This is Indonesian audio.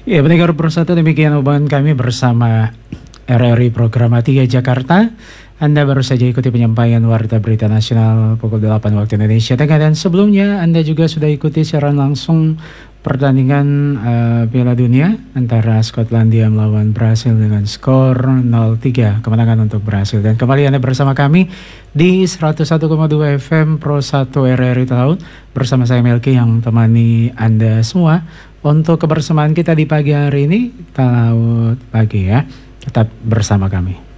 Ya, pendengar Persatu, demikian hubungan kami bersama RRI Programa 3 Jakarta. Anda baru saja ikuti penyampaian Warta Berita Nasional pukul 8 waktu Indonesia Tengah, dan sebelumnya Anda juga sudah ikuti siaran langsung pertandingan Piala Dunia antara Skotlandia melawan Brasil dengan skor 0-3, kemenangan untuk Brasil. Dan kembali Anda bersama kami di 101,2 FM Pro 1 RRI Talaut, bersama saya Melki yang temani Anda semua untuk kebersamaan kita di pagi hari ini. Talaut pagi ya, tetap bersama kami.